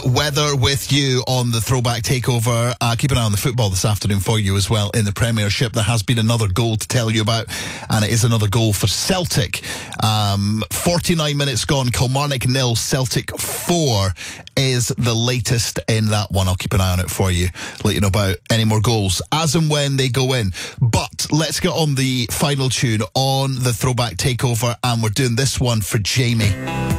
Weather with you on the Throwback Takeover. Keep an eye on the football this afternoon for you as well in the Premiership. There has been another goal to tell you about, and it is another goal for Celtic. 49 minutes gone, Kilmarnock 0, Celtic 4 is the latest in that one. I'll keep an eye on it for you, let you know about any more goals as and when they go in. But let's get on the final tune on the Throwback Takeover, and we're doing this one for Jamie.